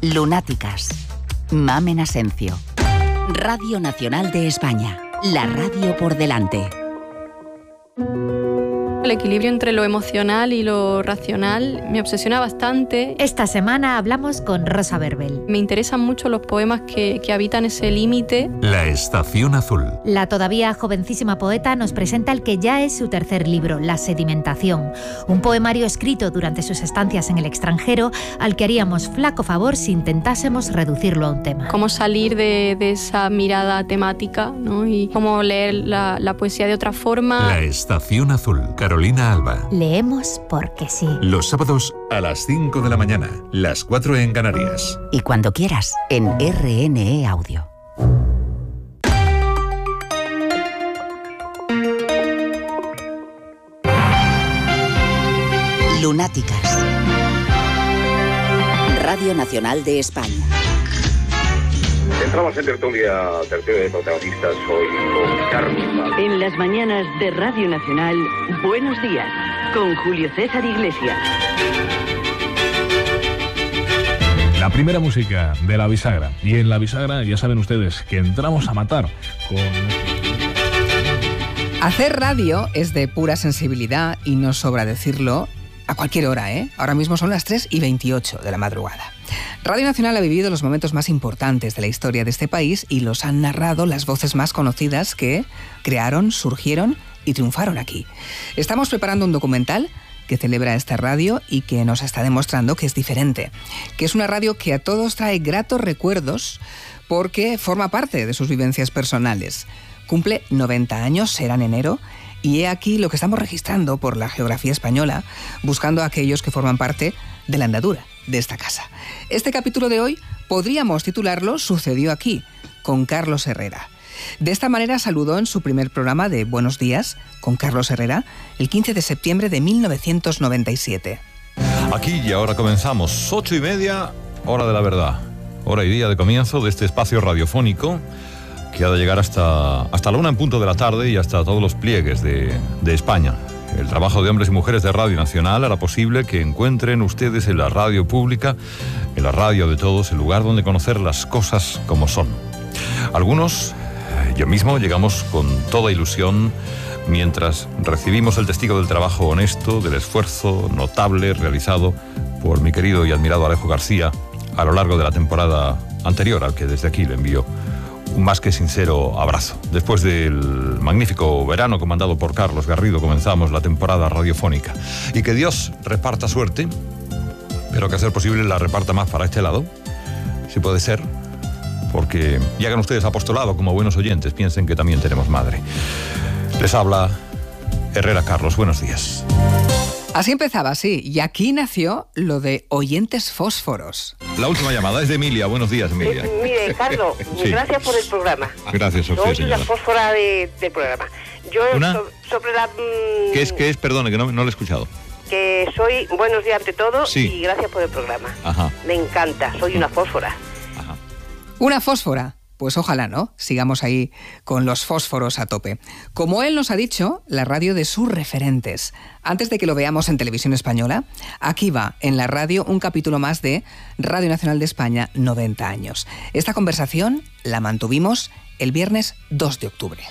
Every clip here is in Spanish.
Lunáticas. Mamen Asencio. Radio Nacional de España. La radio por delante. El equilibrio entre lo emocional y lo racional me obsesiona bastante. Esta semana hablamos con Rosa Verbel. Me interesan mucho los poemas que habitan ese límite. La Estación Azul. La todavía jovencísima poeta nos presenta el que ya es su tercer libro, La Sedimentación, un poemario escrito durante sus estancias en el extranjero al que haríamos flaco favor si intentásemos reducirlo a un tema. Cómo salir de esa mirada temática, ¿no? Y cómo leer la poesía de otra forma. La Estación Azul. Carolina Alba. Leemos porque sí. Los sábados a las 5 de la mañana, las 4 en Canarias. Y cuando quieras, en RNE Audio. Lunáticas. Radio Nacional de España. Entramos en tertulia de protagonistas hoy con Carlos. En las mañanas de Radio Nacional, Buenos Días, con Julio César Iglesias. La primera música de La Bisagra. Y en La Bisagra ya saben ustedes que entramos a matar con... Hacer radio es de pura sensibilidad y no sobra decirlo a cualquier hora, ¿eh? Ahora mismo son las 3:28 de la madrugada. Radio Nacional ha vivido los momentos más importantes de la historia de este país y los han narrado las voces más conocidas que crearon, surgieron y triunfaron aquí. Estamos preparando un documental que celebra esta radio y que nos está demostrando que es diferente, que es una radio que a todos trae gratos recuerdos porque forma parte de sus vivencias personales. Cumple 90 años, será en enero, y he aquí lo que estamos registrando por la geografía española, buscando a aquellos que forman parte de la andadura de esta casa. Este capítulo de hoy podríamos titularlo Sucedió aquí, con Carlos Herrera. De esta manera saludó en su primer programa de Buenos Días con Carlos Herrera el 15 de septiembre de 1997. Aquí y ahora comenzamos, 8:30, hora de la verdad. Hora y día de comienzo de este espacio radiofónico que ha de llegar hasta la 1 en punto de la tarde y hasta todos los pliegues de España. El trabajo de hombres y mujeres de Radio Nacional hará posible que encuentren ustedes en la radio pública, en la radio de todos, el lugar donde conocer las cosas como son. Algunos, yo mismo, llegamos con toda ilusión mientras recibimos el testigo del trabajo honesto, del esfuerzo notable realizado por mi querido y admirado Alejo García a lo largo de la temporada anterior, al que desde aquí le envío un más que sincero abrazo. Después del magnífico verano comandado por Carlos Garrido, comenzamos la temporada radiofónica. Y que Dios reparta suerte, pero que a ser posible la reparta más para este lado, si puede ser, porque y hagan ustedes apostolado como buenos oyentes, piensen que también tenemos madre. Les habla Herrera Carlos, buenos días. Así empezaba, sí, y aquí nació lo de oyentes fósforos. La última llamada es de Emilia. Buenos días, Emilia. Mire, Carlos, sí. Gracias por el programa. Gracias a usted, Soy señora. la fósfora del programa. Yo sobre la... ¿Qué es? Perdone, que no lo he escuchado. Que soy... Buenos días ante todo, sí. Y gracias por el programa. Ajá. Me encanta, soy una fósfora. Ajá. ¿Una fósfora? Pues ojalá, ¿no? Sigamos ahí con los fósforos a tope. Como él nos ha dicho, la radio de sus referentes. Antes de que lo veamos en Televisión Española, aquí va en la radio un capítulo más de Radio Nacional de España, 90 años. Esta conversación la mantuvimos el viernes 2 de octubre.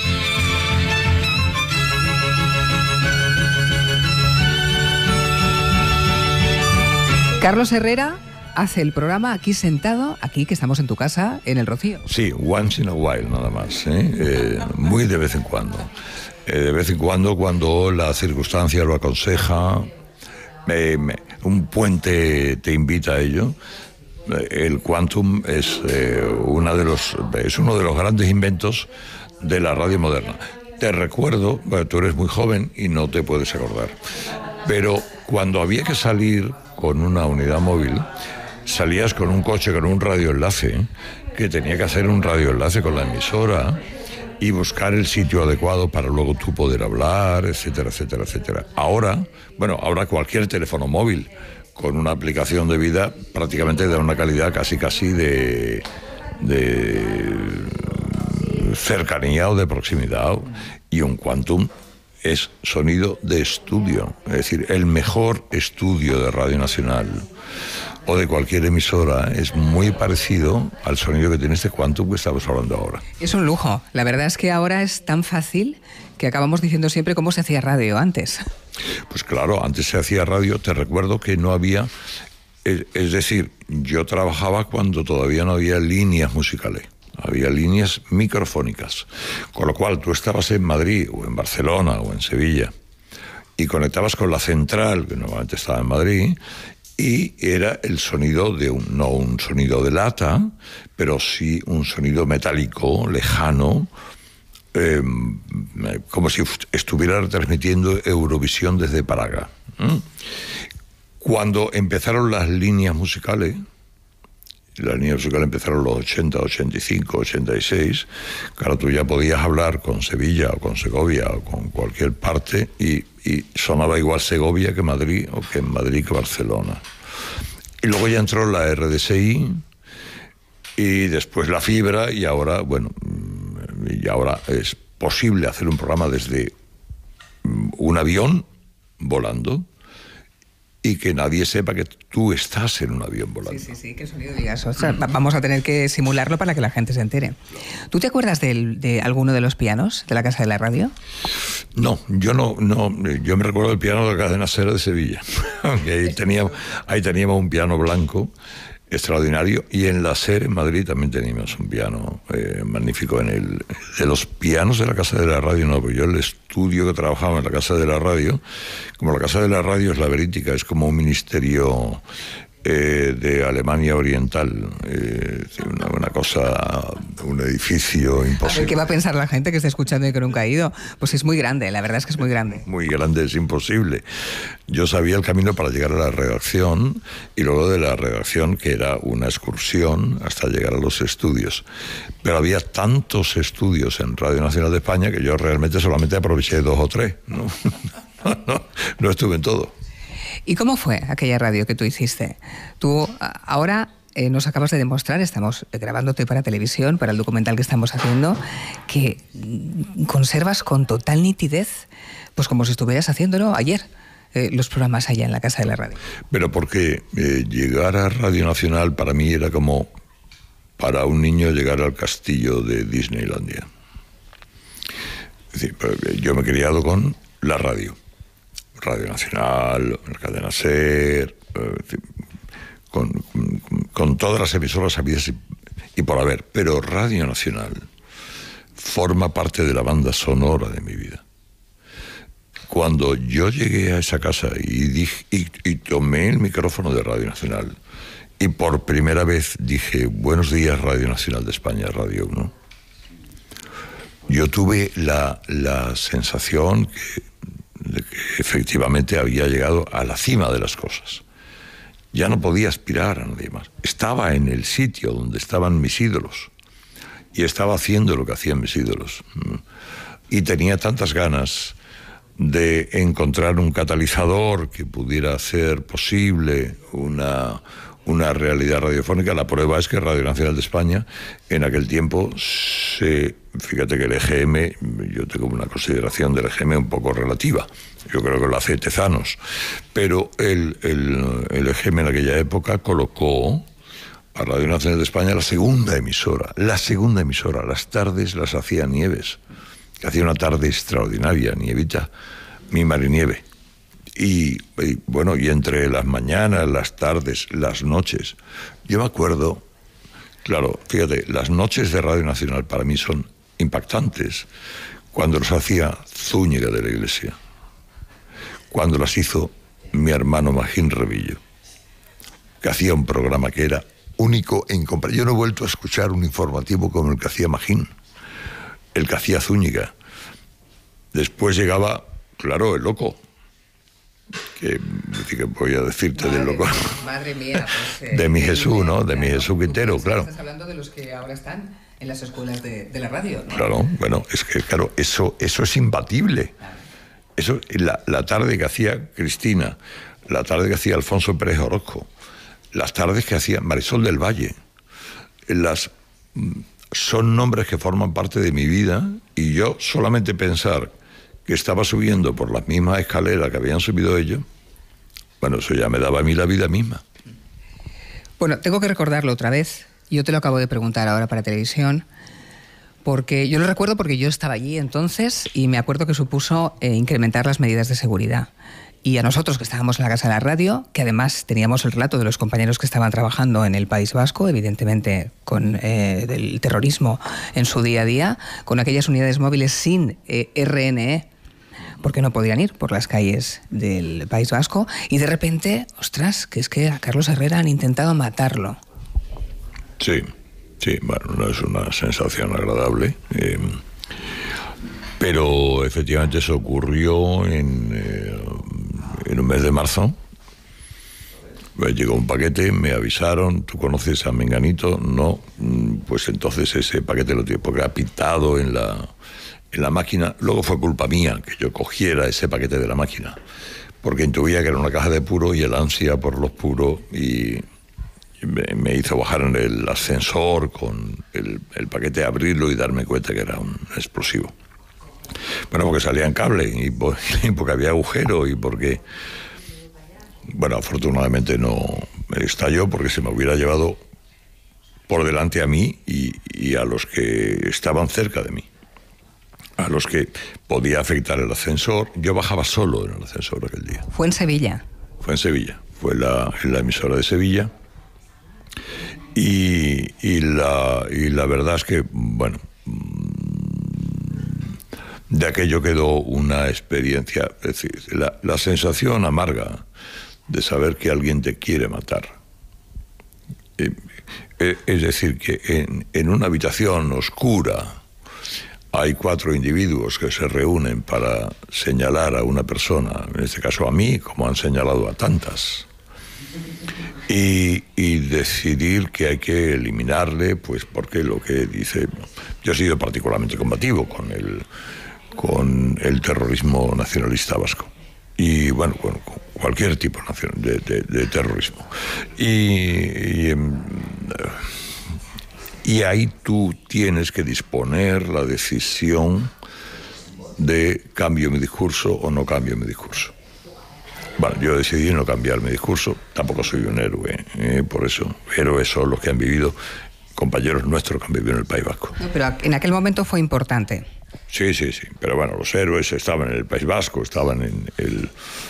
Carlos Herrera hace el programa aquí sentado, aquí que estamos en tu casa, en El Rocío. Sí, once in a while nada más, muy de vez en cuando. De vez en cuando la circunstancia lo aconseja, un puente te invita a ello. El Quantum es uno de los grandes inventos de la radio moderna. Te recuerdo, bueno, tú eres muy joven y no te puedes acordar, pero cuando había que salir con una unidad móvil, salías con un coche con un radioenlace que tenía que hacer un radioenlace con la emisora y buscar el sitio adecuado para luego tú poder hablar, etcétera, etcétera, etcétera. Ahora cualquier teléfono móvil con una aplicación de vida prácticamente da una calidad casi de cercanía o de proximidad, y un Quantum es sonido de estudio, es decir, el mejor estudio de Radio Nacional. o de cualquier emisora es muy parecido al sonido que tiene este Quantum que estamos hablando ahora. Es un lujo. La verdad es que ahora es tan fácil que acabamos diciendo siempre cómo se hacía radio antes. Pues claro, antes se hacía radio, te recuerdo que no había... Es decir, yo trabajaba cuando todavía no había líneas musicales, había líneas microfónicas, con lo cual tú estabas en Madrid o en Barcelona o en Sevilla y conectabas con la central, que normalmente estaba en Madrid, y era el sonido de no un sonido de lata, pero sí un sonido metálico, lejano, como si estuviera transmitiendo Eurovisión desde Praga. Cuando empezaron las líneas musicales empezaron en los 80, 85, 86, claro, tú ya podías hablar con Sevilla o con Segovia o con cualquier parte y sonaba igual Segovia que Madrid o que en Madrid que Barcelona. Y luego ya entró la RDSI y después la fibra y ahora es posible hacer un programa desde un avión volando y que nadie sepa que tú estás en un avión volando. Sí, qué sonido digas. O sea, vamos a tener que simularlo para que la gente se entere. ¿Tú te acuerdas de alguno de los pianos de la Casa de la Radio? No, yo me recuerdo del piano de la Cadena SER de Sevilla. Ahí teníamos un piano blanco extraordinario, y en la SER en Madrid también teníamos un piano magnífico. De los pianos de la Casa de la Radio, no, pero yo el estudio que trabajaba en la Casa de la Radio, como la Casa de la Radio es laberítica, es como un ministerio de Alemania Oriental, una cosa, un edificio imposible. A ver, ¿qué va a pensar la gente que está escuchando y que nunca ha ido? Pues es muy grande, la verdad es que es muy grande. Muy grande, es imposible. Yo sabía el camino para llegar a la redacción, y luego de la redacción, que era una excursión hasta llegar a los estudios. Pero había tantos estudios en Radio Nacional de España que yo realmente solamente aproveché 2 o 3, ¿no? No estuve en todo. ¿Y cómo fue aquella radio que tú hiciste? Tú ahora nos acabas de demostrar, estamos grabándote para televisión, para el documental que estamos haciendo, que conservas con total nitidez, pues como si estuvieras haciéndolo ayer, los programas allá en la Casa de la Radio. Pero porque llegar a Radio Nacional para mí era como para un niño llegar al castillo de Disneylandia. Es decir, yo me he criado con la Radio Nacional, la Cadena SER, con todas las emisoras habidas y por haber, pero Radio Nacional forma parte de la banda sonora de mi vida. Cuando yo llegué a esa casa y tomé el micrófono de Radio Nacional y por primera vez dije: buenos días, Radio Nacional de España, Radio 1, yo tuve la sensación de que efectivamente había llegado a la cima de las cosas. Ya no podía aspirar a nadie más. Estaba en el sitio donde estaban mis ídolos y estaba haciendo lo que hacían mis ídolos. Y tenía tantas ganas de encontrar un catalizador que pudiera hacer posible una realidad radiofónica. La prueba es que Radio Nacional de España, en aquel tiempo, fíjate que el EGM, yo tengo una consideración del EGM un poco relativa, yo creo que lo hace Tezanos, pero el EGM en aquella época colocó a Radio Nacional de España la segunda emisora. Las tardes las hacía Nieves, que hacía una tarde extraordinaria, Nievita, mi Marinieve. Y entre las mañanas, las tardes, las noches, yo me acuerdo, claro, fíjate, las noches de Radio Nacional para mí son impactantes, cuando las hacía Zúñiga de la Iglesia, cuando las hizo mi hermano Magín Revillo, que hacía un programa que era único e incomparable. Yo no he vuelto a escuchar un informativo como el que hacía Magín, el que hacía Zúñiga. Después llegaba, claro, el loco, que voy a decirte del loco. Madre mía, pues, de mi Jesús, ¿no? De mi Jesús Quintero, claro. Estás hablando de los que ahora están en las escuelas de la radio, ¿no? Claro, bueno, es que claro, eso es imbatible. Eso, la tarde que hacía Cristina, la tarde que hacía Alfonso Pérez Orozco, las tardes que hacía Marisol del Valle, son nombres que forman parte de mi vida, y yo solamente pensar que estaba subiendo por las mismas escaleras que habían subido ellos, bueno, eso ya me daba a mí la vida misma. Bueno, tengo que recordarlo otra vez. Yo te lo acabo de preguntar ahora para televisión, porque yo lo recuerdo porque yo estaba allí entonces y me acuerdo que supuso incrementar las medidas de seguridad. Y a nosotros que estábamos en la Casa de la Radio, que además teníamos el relato de los compañeros que estaban trabajando en el País Vasco, evidentemente con el terrorismo en su día a día, con aquellas unidades móviles sin RNE, porque no podían ir por las calles del País Vasco, y de repente, ostras, que es que a Carlos Herrera han intentado matarlo. Sí, bueno, no es una sensación agradable, pero efectivamente eso ocurrió en un mes de marzo. Llegó un paquete, me avisaron, ¿tú conoces a Menganito? No, pues entonces ese paquete lo tiene, porque ha pitado en la máquina. Luego fue culpa mía que yo cogiera ese paquete de la máquina, porque intuía que era una caja de puro y el ansia por los puros y me hizo bajar en el ascensor con el paquete, abrirlo y darme cuenta que era un explosivo. Bueno, porque salía en cable y porque había agujero y porque... Bueno, afortunadamente no me estalló, porque se me hubiera llevado por delante a mí y a los que estaban cerca de mí, a los que podía afectar el ascensor. Yo bajaba solo en el ascensor aquel día. ¿Fue en Sevilla? Fue en Sevilla, fue en la emisora de Sevilla. Y la verdad es que, bueno, de aquello quedó una experiencia, es decir, la sensación amarga de saber que alguien te quiere matar. Es decir, que en una habitación oscura hay 4 individuos que se reúnen para señalar a una persona, en este caso a mí, como han señalado a tantas, y decidir que hay que eliminarle, pues porque lo que dice... Yo he sido particularmente combativo con el terrorismo nacionalista vasco. Y bueno, con cualquier tipo de terrorismo. Y ahí tú tienes que disponer la decisión de cambio mi discurso o no cambio mi discurso. Bueno, yo decidí no cambiar mi discurso. Tampoco soy un héroe, por eso. Héroes son los que han vivido, compañeros nuestros que han vivido en el País Vasco. No, pero en aquel momento fue importante. Sí, pero bueno, los héroes estaban en el País Vasco, estaban en el...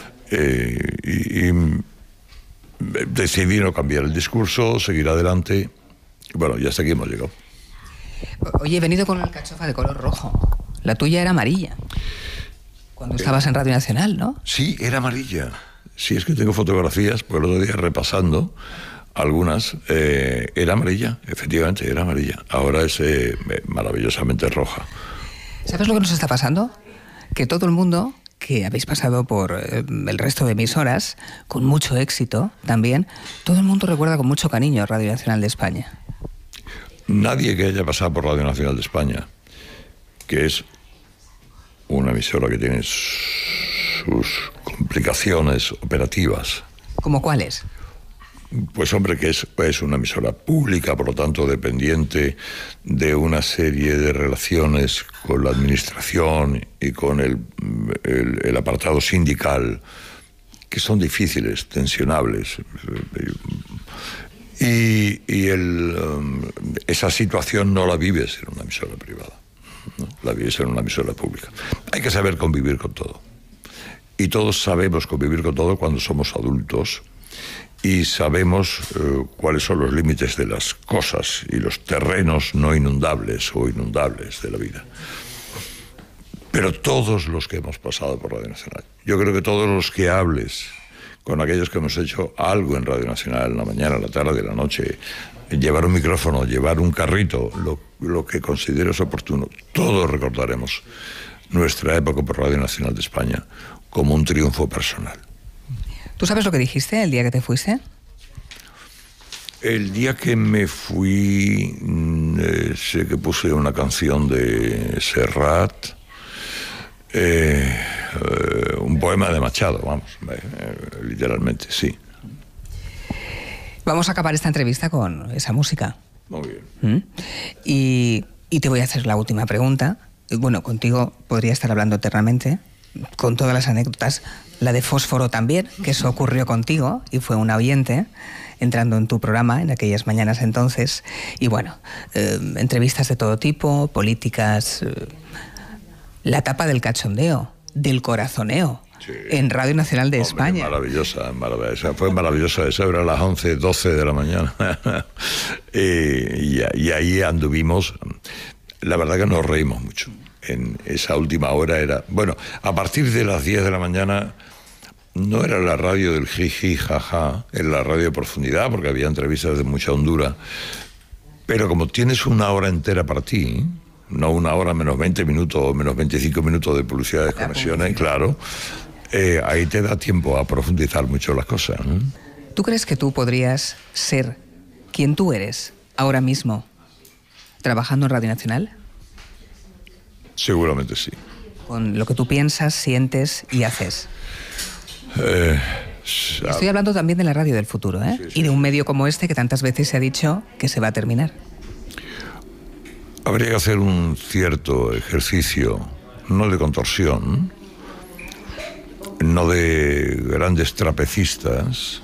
y decidí no cambiar el discurso, seguir adelante. Bueno, y hasta aquí hemos llegado. Oye, he venido con una alcachofa de color rojo. La tuya era amarilla. Cuando estabas en Radio Nacional, ¿no? Sí, era amarilla. Sí, es que tengo fotografías, porque el otro día repasando algunas, era amarilla, efectivamente, era amarilla. Ahora es maravillosamente roja. ¿Sabes lo que nos está pasando? Que todo el mundo que habéis pasado por el resto de emisoras, con mucho éxito también, todo el mundo recuerda con mucho cariño a Radio Nacional de España. Nadie que haya pasado por Radio Nacional de España, que es una emisora que tiene sus complicaciones operativas. ¿Cómo cuáles? Pues hombre, que es una emisora pública, por lo tanto dependiente de una serie de relaciones con la administración y con el apartado sindical, que son difíciles, tensionables. Esa situación no la vives en una emisora privada, ¿no? La vives en una emisora pública. Hay que saber convivir con todo. Y todos sabemos convivir con todo cuando somos adultos. Y sabemos cuáles son los límites de las cosas y los terrenos no inundables o inundables de la vida. Pero todos los que hemos pasado por Radio Nacional, yo creo que todos los que hables con aquellos que hemos hecho algo en Radio Nacional, en la mañana, en la tarde, en la noche, llevar un micrófono, llevar un carrito, lo que consideres oportuno, todos recordaremos nuestra época por Radio Nacional de España como un triunfo personal. ¿Tú sabes lo que dijiste el día que te fuiste? El día que me fui, sé que puse una canción de Serrat, un poema de Machado, vamos, literalmente, sí. Vamos a acabar esta entrevista con esa música. Muy bien. Y te voy a hacer la última pregunta. Bueno, contigo podría estar hablando eternamente, con todas las anécdotas. La de Fósforo también, que eso ocurrió contigo y fue una oyente entrando en tu programa en aquellas mañanas entonces. Y bueno, entrevistas de todo tipo, políticas, la etapa del cachondeo, del corazoneo. Sí. En Radio Nacional de España. Maravillosa. Fue maravillosa. Esa era a las 11:12 de la mañana. y ahí anduvimos. La verdad que nos reímos mucho. En esa última hora era... Bueno, a partir de las 10 de la mañana no era la radio del jiji, jaja, era la radio de profundidad, porque había entrevistas de mucha hondura. Pero como tienes una hora entera para ti, no una hora menos 20 minutos o menos 25 minutos de publicidad de desconexiones, claro, ahí te da tiempo a profundizar mucho las cosas. ¿Tú crees que tú podrías ser quien tú eres ahora mismo trabajando en Radio Nacional? Seguramente sí. Con lo que tú piensas, sientes y haces. Estoy hablando también de la radio del futuro, ¿eh? Sí. Y de un medio como este que tantas veces se ha dicho que se va a terminar. Habría que hacer un cierto ejercicio, no de contorsión, no de grandes trapecistas,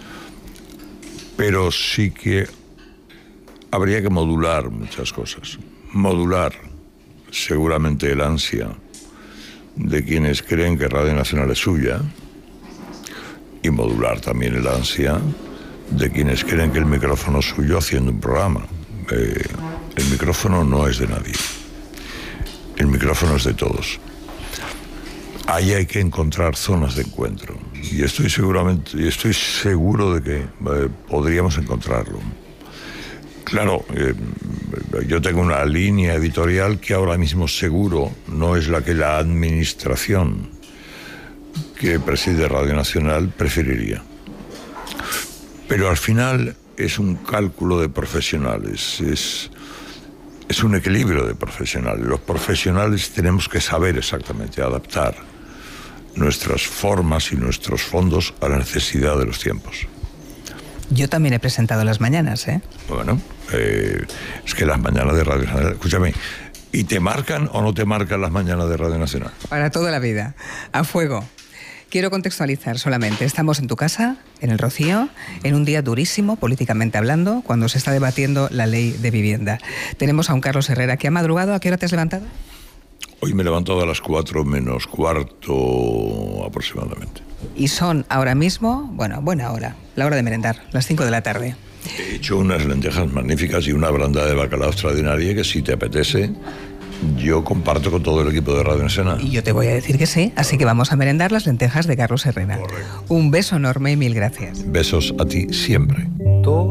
pero sí que habría que modular muchas cosas. Modular seguramente el ansia de quienes creen que Radio Nacional es suya, y modular también el ansia de quienes creen que el micrófono es suyo haciendo un programa. El micrófono no es de nadie. El micrófono es de todos. Ahí hay que encontrar zonas de encuentro. Y estoy seguro de que podríamos encontrarlo. Claro, yo tengo una línea editorial que ahora mismo seguro no es la que la administración que preside Radio Nacional preferiría. Pero al final es un cálculo de profesionales, es un equilibrio de profesionales. Los profesionales tenemos que saber exactamente adaptar nuestras formas y nuestros fondos a la necesidad de los tiempos. Yo también he presentado las mañanas, ¿eh? Bueno, es que las mañanas de Radio Nacional... Escúchame, ¿y te marcan o no te marcan las mañanas de Radio Nacional? Para toda la vida, a fuego. Quiero contextualizar solamente. Estamos en tu casa, en El Rocío, en un día durísimo, políticamente hablando, cuando se está debatiendo la ley de vivienda. Tenemos a un Carlos Herrera que ha madrugado. ¿A qué hora te has levantado? Hoy me he levantado a las 4 menos cuarto aproximadamente. Y son ahora mismo, bueno, buena hora, la hora de merendar, las 5 de la tarde. He hecho unas lentejas magníficas y una branda de bacalao extraordinaria que, si te apetece, yo comparto con todo el equipo de Radio Nacional. Y yo te voy a decir que sí, así que vamos a merendar las lentejas de Carlos Herrera. Correcto. Un beso enorme y mil gracias. Besos a ti siempre.